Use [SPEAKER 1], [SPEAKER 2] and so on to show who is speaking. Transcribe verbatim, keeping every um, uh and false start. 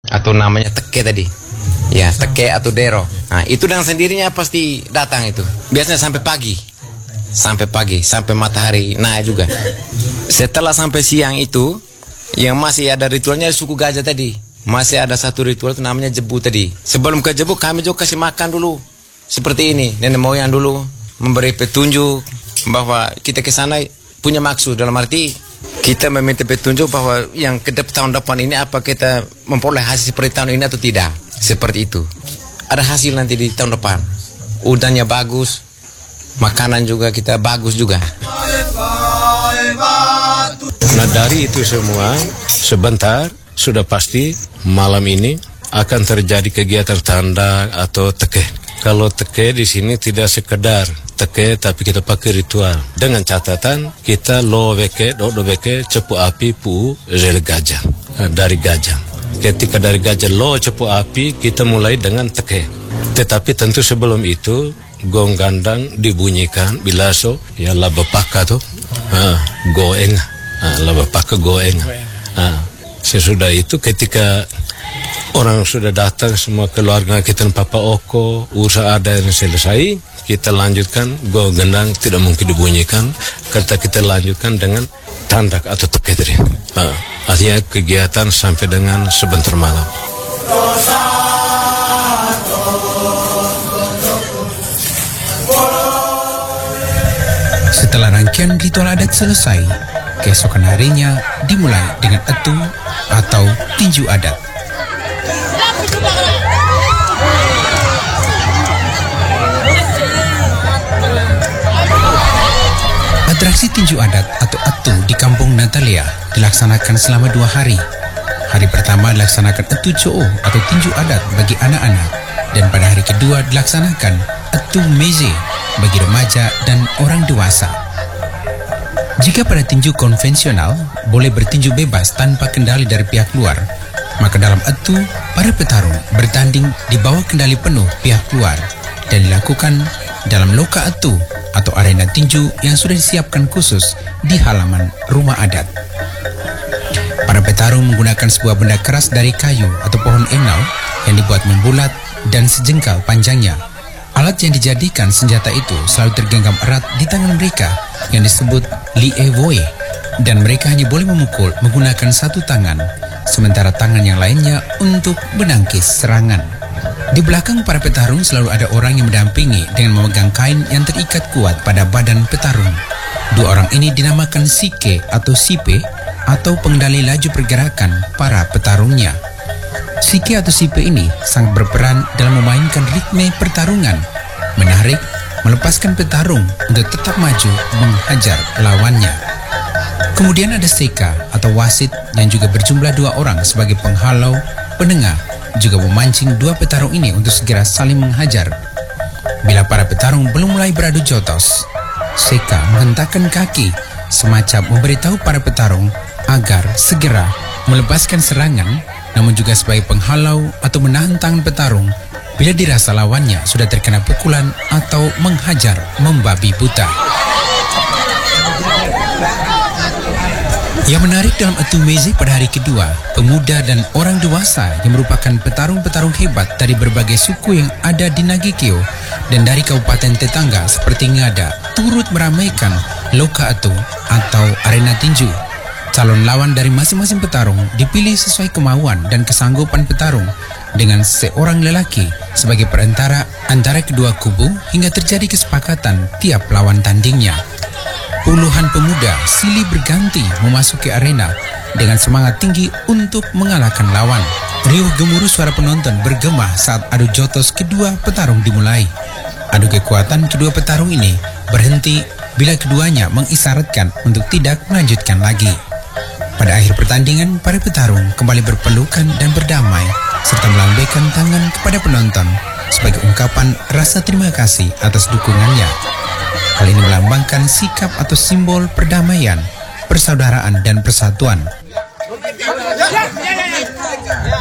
[SPEAKER 1] atau namanya teke tadi. Ya, teke atau dero. Nah, itu dengan sendirinya pasti datang itu. Biasanya sampai pagi. Sampai pagi, sampai matahari naik juga. Setelah sampai siang itu, yang masih ada ritualnya suku gajah tadi. Masih ada satu ritual itu namanya jebu tadi. Sebelum ke jebu kami juga kasih makan dulu. Seperti ini, nenek moyang dulu memberi petunjuk bahwa kita ke sana punya maksud, dalam arti kita meminta petunjuk bahwa yang ke tahun depan ini apa kita memperoleh hasil seperti tahun ini atau tidak. Seperti itu. Ada hasil nanti di tahun depan. Udannya bagus, makanan juga kita bagus juga.
[SPEAKER 2] Nah dari itu semua, sebentar sudah pasti malam ini akan terjadi kegiatan tanda atau teke. Kalau teke di sini tidak sekedar teke, tapi kita pakai ritual dengan catatan kita lo beke, do do beke, cepu api pu zel gajah, dari gajah. Ketika dari gajah lo cepu api, kita mulai dengan teke. Tetapi tentu sebelum itu gong gandang dibunyikan bilaso ya laba paka tuh ah, goeng ah, laba paka goeng ah. Sesudah itu ketika orang sudah datang semua keluarga kita Papa Oko, usaha ada yang selesai, kita lanjutkan gong gandang tidak mungkin dibunyikan, karena kita lanjutkan dengan tandak atau teke ah, artinya kegiatan sampai dengan sebentar malam.
[SPEAKER 3] Setelah rangkaian ritual adat selesai, keesokan harinya dimulai dengan etu atau tinju adat. Atraksi tinju adat atau etu di Kampung Natalia dilaksanakan selama dua hari. Hari pertama dilaksanakan etu coo atau tinju adat bagi anak-anak, dan pada hari kedua dilaksanakan etu meze bagi remaja dan orang dewasa. Jika pada tinju konvensional boleh bertinju bebas tanpa kendali dari pihak luar, maka dalam etu para petarung bertanding di bawah kendali penuh pihak luar dan dilakukan dalam loka etu atau arena tinju yang sudah disiapkan khusus di halaman rumah adat. Para petarung menggunakan sebuah benda keras dari kayu atau pohon enau yang dibuat membulat dan sejengkal panjangnya. Alat yang dijadikan senjata itu selalu tergenggam erat di tangan mereka yang disebut lievoe, dan mereka hanya boleh memukul menggunakan satu tangan, sementara tangan yang lainnya untuk menangkis serangan. Di belakang para petarung selalu ada orang yang mendampingi dengan memegang kain yang terikat kuat pada badan petarung. Dua orang ini dinamakan sike atau sipe atau pengendali laju pergerakan para petarungnya. Sike atau sipe ini sangat berperan dalam memainkan ritme pertarungan, menarik, melepaskan petarung untuk tetap maju menghajar lawannya. Kemudian ada seka atau wasit yang juga berjumlah dua orang sebagai penghalau, penengah, juga memancing dua petarung ini untuk segera saling menghajar. Bila para petarung belum mulai beradu jotos, seka menghentakkan kaki semacam memberitahu para petarung agar segera melepaskan serangan, namun juga sebagai penghalau atau menahan tangan petarung bila dirasa lawannya sudah terkena pukulan atau menghajar membabi buta. Yang menarik dalam etu meze pada hari kedua, pemuda dan orang dewasa yang merupakan petarung-petarung hebat dari berbagai suku yang ada di Nagekeo dan dari kabupaten tetangga seperti Ngada turut meramaikan loka etu atau arena tinju. Calon lawan dari masing-masing petarung dipilih sesuai kemauan dan kesanggupan petarung, dengan seorang lelaki sebagai perantara antara kedua kubu hingga terjadi kesepakatan tiap lawan tandingnya. Puluhan pemuda silih berganti memasuki arena dengan semangat tinggi untuk mengalahkan lawan. Riuh gemuruh suara penonton bergema saat adu jotos kedua petarung dimulai. Adu kekuatan kedua petarung ini berhenti bila keduanya mengisyaratkan untuk tidak melanjutkan lagi. Pada akhir pertandingan, para petarung kembali berpelukan dan berdamai serta melambaikan tangan kepada penonton sebagai ungkapan rasa terima kasih atas dukungannya. Hal ini melambangkan sikap atau simbol perdamaian, persaudaraan, dan persatuan.